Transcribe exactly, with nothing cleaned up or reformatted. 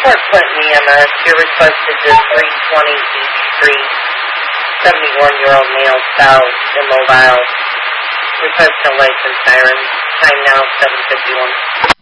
Fort Clinton E M S, you're requested to three twenty Beach Street, seventy-one-year-old male, south, immobile. Request a license siren. Time now, seven fifty-one.